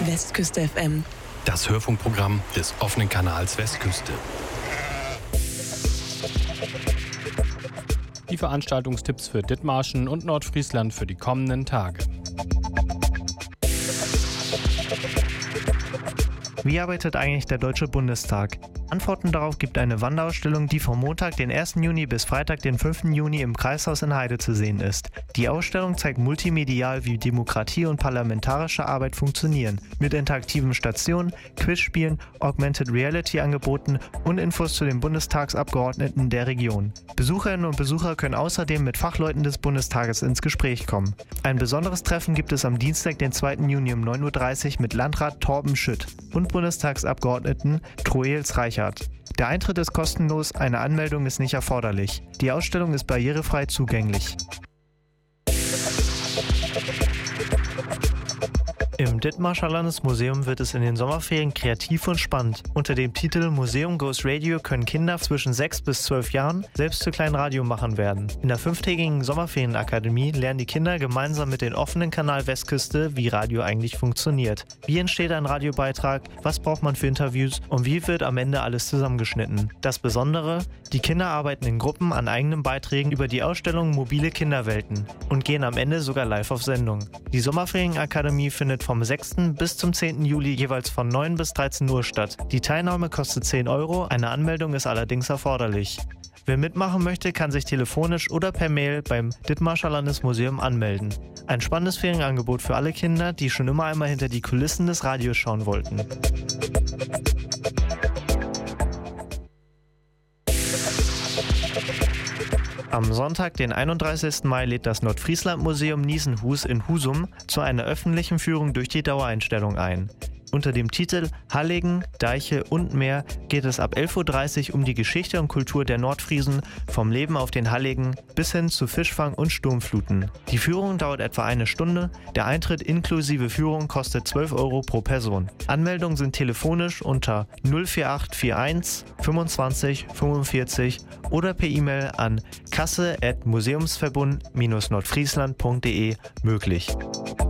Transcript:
Westküste FM. Das Hörfunkprogramm des offenen Kanals Westküste. Die Veranstaltungstipps für Dithmarschen und Nordfriesland für die kommenden Tage. Wie arbeitet eigentlich der Deutsche Bundestag? Antworten darauf gibt eine Wanderausstellung, die vom Montag, den 1. Juni bis Freitag, den 5. Juni im Kreishaus in Heide zu sehen ist. Die Ausstellung zeigt multimedial, wie Demokratie und parlamentarische Arbeit funktionieren, mit interaktiven Stationen, Quizspielen, Augmented Reality Angeboten und Infos zu den Bundestagsabgeordneten der Region. Besucherinnen und Besucher können außerdem mit Fachleuten des Bundestages ins Gespräch kommen. Ein besonderes Treffen gibt es am Dienstag, den 2. Juni um 9.30 Uhr mit Landrat Torben Schütt und Bundestagsabgeordneten Troels Reichert. Der Eintritt ist kostenlos, eine Anmeldung ist nicht erforderlich. Die Ausstellung ist barrierefrei zugänglich. Im Dithmarscher Landesmuseum wird es in den Sommerferien kreativ und spannend. Unter dem Titel Museum Goes Radio können Kinder zwischen 6 bis 12 Jahren selbst zu kleinen Radiomachern werden. In der 5-tägigen Sommerferienakademie lernen die Kinder gemeinsam mit dem offenen Kanal Westküste, wie Radio eigentlich funktioniert. Wie entsteht ein Radiobeitrag, was braucht man für Interviews und wie wird am Ende alles zusammengeschnitten. Das Besondere, die Kinder arbeiten in Gruppen an eigenen Beiträgen über die Ausstellung Mobile Kinderwelten und gehen am Ende sogar live auf Sendung. Die Sommerferienakademie findet vom 6. bis zum 10. Juli jeweils von 9 bis 13 Uhr statt. Die Teilnahme kostet 10 €, eine Anmeldung ist allerdings erforderlich. Wer mitmachen möchte, kann sich telefonisch oder per Mail beim Dithmarscher Landesmuseum anmelden. Ein spannendes Ferienangebot für alle Kinder, die schon immer einmal hinter die Kulissen des Radios schauen wollten. Am Sonntag, den 31. Mai, lädt das Nordfriesland-Museum Niesenhus in Husum zu einer öffentlichen Führung durch die Dauereinstellung ein. Unter dem Titel Halligen, Deiche und Meer geht es ab 11.30 Uhr um die Geschichte und Kultur der Nordfriesen, vom Leben auf den Halligen bis hin zu Fischfang und Sturmfluten. Die Führung dauert etwa eine Stunde, der Eintritt inklusive Führung kostet 12 € pro Person. Anmeldungen sind telefonisch unter 04841 25 45 oder per E-Mail an kasse@museumsverbund-nordfriesland.de möglich.